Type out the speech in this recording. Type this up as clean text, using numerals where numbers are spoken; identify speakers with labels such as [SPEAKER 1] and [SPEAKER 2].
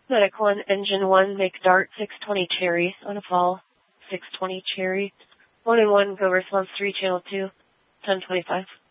[SPEAKER 1] Medic 1, Engine 1, make Dart 620 Cherry on a fall. 620 Cherry. 1 and 1, go response 3, channel 2, 1025.